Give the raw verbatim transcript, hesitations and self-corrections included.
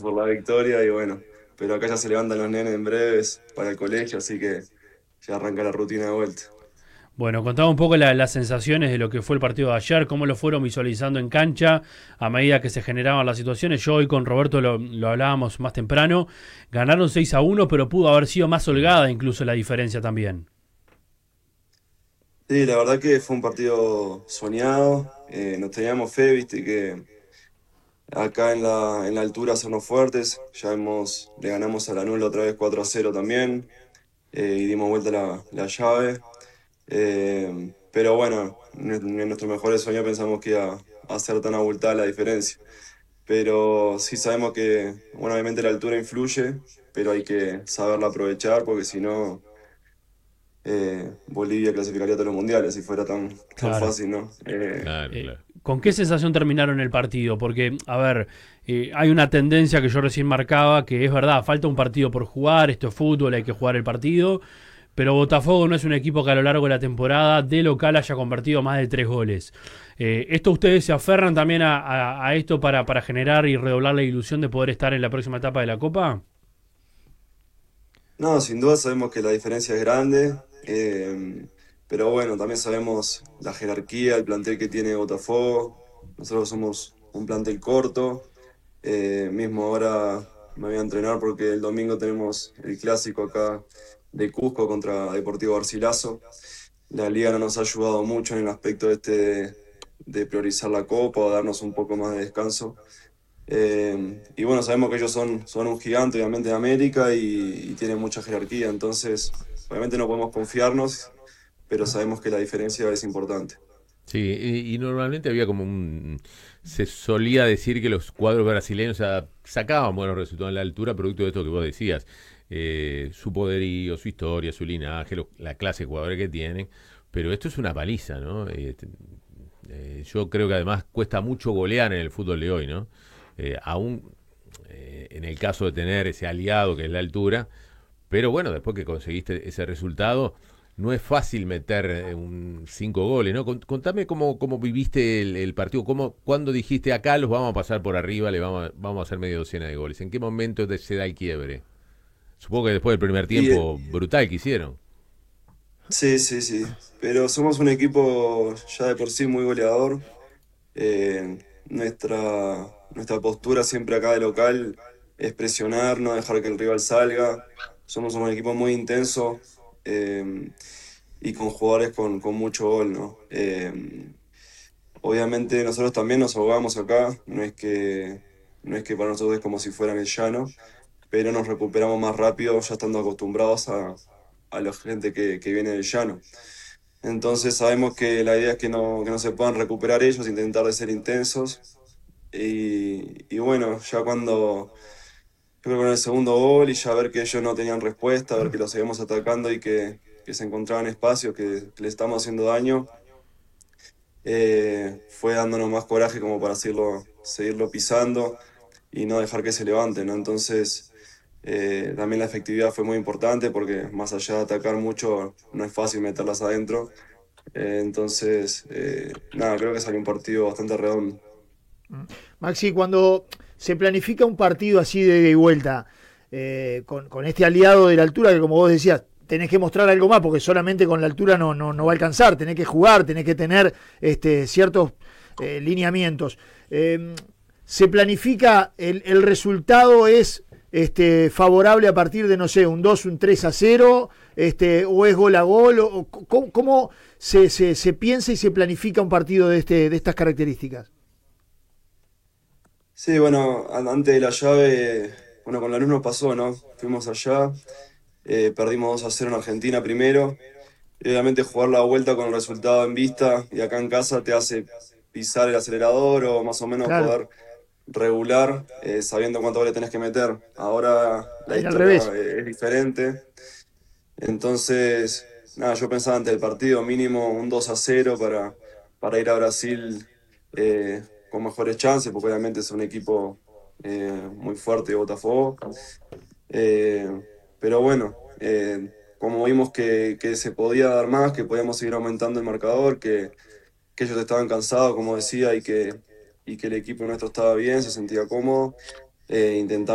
por la victoria y bueno, pero acá ya se levantan los nenes en breves para el colegio, así que ya arranca la rutina de vuelta. Bueno, contaba un poco la- las sensaciones de lo que fue el partido de ayer, cómo lo fueron visualizando en cancha a medida que se generaban las situaciones. Yo hoy con Roberto lo, lo hablábamos más temprano. Ganaron seis a uno, pero pudo haber sido más holgada incluso la diferencia también. Sí, la verdad que fue un partido soñado, eh, nos teníamos fe, viste que acá en la, en la altura somos fuertes, ya hemos, le ganamos a la Nula otra vez cuatro a cero también, eh, y dimos vuelta la, la llave. Eh, pero bueno, en en nuestros mejores sueños pensamos que iba a ser tan abultada la diferencia. Pero sí sabemos que, bueno, obviamente la altura influye, pero hay que saberla aprovechar porque si no, eh, Bolivia clasificaría a todos los mundiales si fuera tan, tan Claro. fácil, ¿no? Eh, Claro, Eh, claro. ¿Con qué sensación terminaron el partido? Porque, a ver, eh, hay una tendencia que yo recién marcaba, que es verdad, falta un partido por jugar, esto es fútbol, hay que jugar el partido, pero Botafogo no es un equipo que a lo largo de la temporada de local haya convertido más de tres goles. Eh, ¿Esto ustedes se aferran también a, a- a esto para, para generar y redoblar la ilusión de poder estar en la próxima etapa de la Copa? no, sin duda sabemos que la diferencia es grande, eh, pero bueno, también sabemos la jerarquía, el plantel que tiene Botafogo. Nosotros somos un plantel corto. Eh, mismo ahora me voy a entrenar porque el domingo tenemos el clásico acá de Cusco contra Deportivo Garcilaso. La liga no nos ha ayudado mucho en el aspecto este de, de priorizar la copa o darnos un poco más de descanso. Eh, y bueno, sabemos que ellos son, son un gigante, obviamente, de América y, y tienen mucha jerarquía, entonces obviamente no podemos confiarnos, pero sabemos que la diferencia es importante. Sí, y, y normalmente había como un... Se solía decir que los cuadros brasileños ah, sacaban buenos resultados en la altura, producto de esto que vos decías. Eh, su poderío, su historia, su linaje, lo- la clase de jugadores que tienen. Pero esto es una paliza, ¿no? Eh, te- eh, yo creo que además cuesta mucho golear en el fútbol de hoy, ¿no? Eh, aún eh, en el caso de tener ese aliado que es la altura, pero bueno, después que conseguiste ese resultado, no es fácil meter eh, un cinco goles, ¿no? Cont- Contame cómo, cómo viviste el, el partido, cómo, cuando dijiste acá los vamos a pasar por arriba, le vamos a, vamos a hacer media docena de goles. ¿En qué momento te- se da el quiebre? Supongo que después del primer Y eh, tiempo brutal que hicieron. sí, sí, sí, pero somos un equipo ya de por sí muy goleador. Eh, nuestra, nuestra postura siempre acá de local es presionar, no dejar que el rival salga. Somos un equipo muy intenso, eh, y con jugadores con, con mucho gol, ¿no? Eh, obviamente nosotros también nos ahogamos acá, no es que, no es que para nosotros es como si fuera en el llano, pero nos recuperamos más rápido ya estando acostumbrados a, a la gente que, que viene del llano. Entonces sabemos que la idea es que no, que no se puedan recuperar ellos, intentar de ser intensos. Y, y bueno, ya cuando, yo creo que con el segundo gol y ya ver que ellos no tenían respuesta, ver que los seguíamos atacando y que, que se encontraban espacios, que, que le estamos haciendo daño, eh, fue dándonos más coraje como para seguirlo, seguirlo pisando y no dejar que se levante, ¿no? Entonces, eh, también la efectividad fue muy importante porque más allá de atacar mucho, no es fácil meterlas adentro. Eh, entonces, eh, nada, creo que salió un partido bastante redondo. Maxi, cuando se planifica un partido así de ida y vuelta, eh, con, con este aliado de la altura que como vos decías, tenés que mostrar algo más, porque solamente con la altura no, no, no va a alcanzar, tenés que jugar, tenés que tener este, ciertos eh, lineamientos. Eh, se planifica, el, el resultado es este, favorable a partir de, no sé, un dos, un tres a cero, este, o es gol a gol, o, o cómo, cómo se, se, se piensa y se planifica un partido de, este, de estas características. Sí, bueno, an- antes de la llave, bueno, con la luz nos pasó, ¿no? Fuimos allá, eh, perdimos dos a cero en Argentina primero, y obviamente jugar la vuelta con el resultado en vista y acá en casa te hace pisar el acelerador o más o menos Claro, poder regular, eh, sabiendo cuánto le tenés que meter. Ahora la era al historia revés. eh, es diferente, entonces, nada, yo pensaba ante el partido mínimo un dos a cero para, para ir a Brasil, eh, con mejores chances, porque obviamente es un equipo eh, muy fuerte de Botafogo. Eh, pero bueno, eh, como vimos que, que se podía dar más, que podíamos seguir aumentando el marcador, que, que ellos estaban cansados, como decía, y que, y que el equipo nuestro estaba bien, se sentía cómodo, eh, intentamos